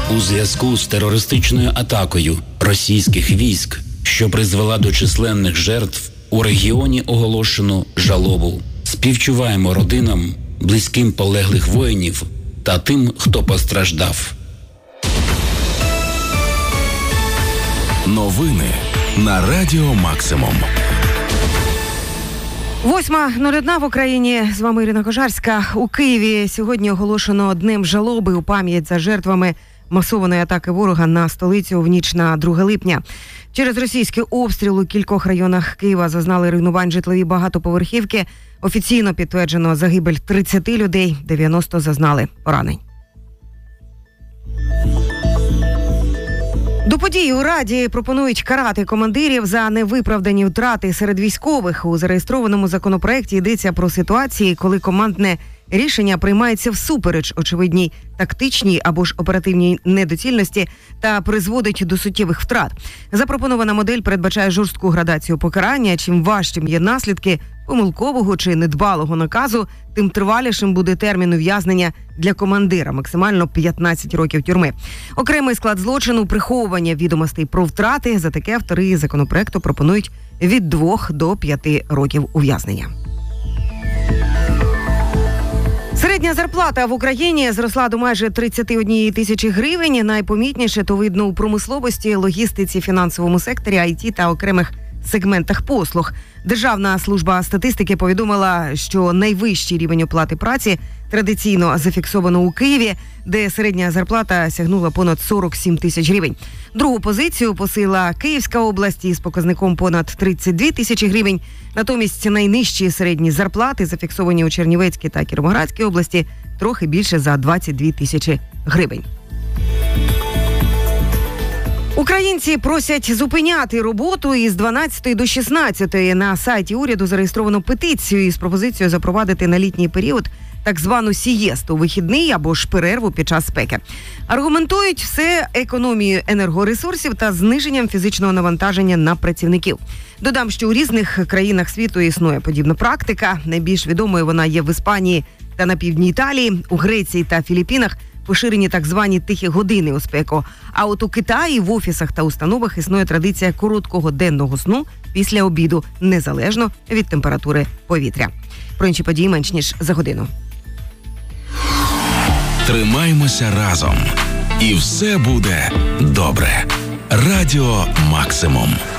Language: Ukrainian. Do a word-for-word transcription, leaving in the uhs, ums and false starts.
У зв'язку з терористичною атакою російських військ, що призвела до численних жертв, у регіоні оголошено жалобу. Співчуваємо родинам, близьким полеглих воїнів та тим, хто постраждав. Новини на Радіо Максимум. восьма нуль одна в Україні. З вами Ірина Кожарська. У Києві сьогодні оголошено днем жалоби у пам'ять за жертвами масованої атаки ворога на столицю в ніч на друге липня. Через російський обстріл у кількох районах Києва зазнали руйнувань житлові багатоповерхівки. Офіційно підтверджено загибель тридцять людей, дев'яносто зазнали поранень. До події у Раді пропонують карати командирів за невиправдані втрати серед військових. У зареєстрованому законопроекті йдеться про ситуації, коли командне рішення приймається всупереч очевидній тактичній або ж оперативній недоцільності та призводить до суттєвих втрат. Запропонована модель передбачає жорстку градацію покарання. Чим важчим є наслідки помилкового чи недбалого наказу, тим тривалішим буде термін ув'язнення для командира, максимально п'ятнадцять років тюрми. Окремий склад злочину – приховування відомостей про втрати. За таке автори законопроекту пропонують від двох до п'яти років ув'язнення. Середня зарплата в Україні зросла до майже тридцять однієї тисячі гривень. Найпомітніше то видно у промисловості, логістиці, фінансовому секторі, ай ті та окремих сегментах послуг. Державна служба статистики повідомила, що найвищий рівень оплати праці традиційно зафіксовано у Києві, де середня зарплата сягнула понад сорок сім тисяч гривень. Другу позицію посила Київська область із показником понад тридцять дві тисячі гривень. Натомість найнижчі середні зарплати зафіксовані у Чернівецькій та Кіровоградській області, трохи більше за двадцять дві тисячі гривень. Українці просять зупиняти роботу із дванадцятої до шістнадцятої. На сайті уряду зареєстровано петицію із пропозицією запровадити на літній період так звану сієсту – вихідний або ж перерву під час спеки. Аргументують все економією енергоресурсів та зниженням фізичного навантаження на працівників. Додам, що у різних країнах світу існує подібна практика. Найбільш відомою вона є в Іспанії та на півдні Італії, у Греції та Філіппінах поширені так звані тихі години у спеку. А от у Китаї в офісах та установах існує традиція короткого денного сну після обіду, незалежно від температури повітря. Про інші події менш ніж за годину. Тримаймося разом. І все буде добре. Радіо Максимум.